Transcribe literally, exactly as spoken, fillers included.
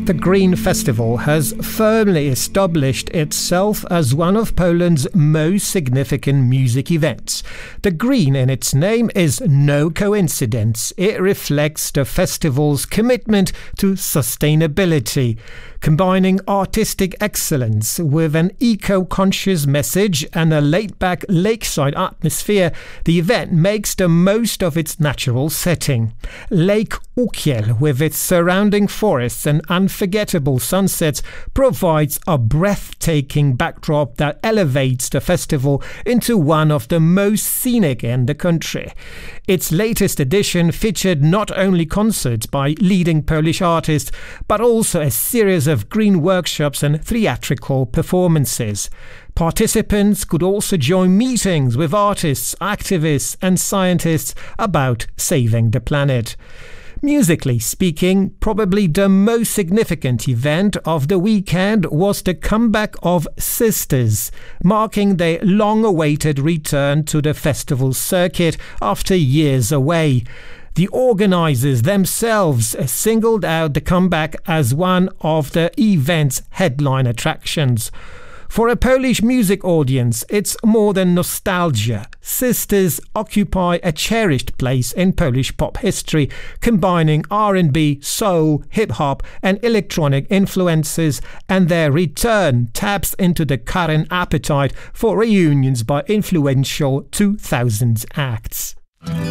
The Green Festival has firmly established itself as one of Poland's most significant music events. The green in its name is no coincidence. It reflects the festival's commitment to sustainability. Combining artistic excellence with an eco-conscious message and a laid-back lakeside atmosphere, the event makes the most of its natural setting. Lake Ukiel, with its surrounding forests and unforgettable sunsets, provides a breathtaking backdrop that elevates the festival into one of the most scenic in the country. Its latest edition featured not only concerts by leading Polish artists, but also a series of green workshops and theatrical performances. Participants could also join meetings with artists, activists and scientists about saving the planet. Musically speaking, probably the most significant event of the weekend was the comeback of Sisters, marking their long-awaited return to the festival circuit after years away. The organisers themselves singled out the comeback as one of the event's headline attractions. For a Polish music audience, it's more than nostalgia. Sisters occupy a cherished place in Polish pop history, combining R and B, soul, hip-hop and electronic influences, and their return taps into the current appetite for reunions by influential two thousands acts.